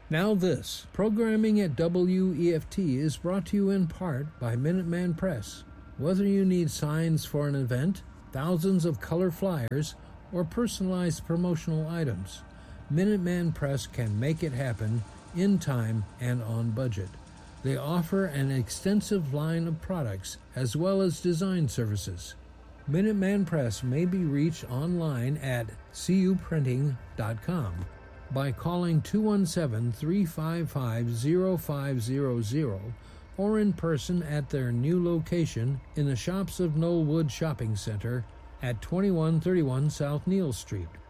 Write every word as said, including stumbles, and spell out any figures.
Now this, programming at W E F T is brought to you in part by Minuteman Press. Whether you need signs for an event, thousands of color flyers, or personalized promotional items, Minuteman Press can make it happen in time and on budget. They offer an extensive line of products as well as design services. Minuteman Press may be reached online at c u printing dot com by calling two one seven, three five five, zero five zero zero or in person at their new location in the Shops of Knollwood Shopping Center at twenty-one thirty-one South Neal Street.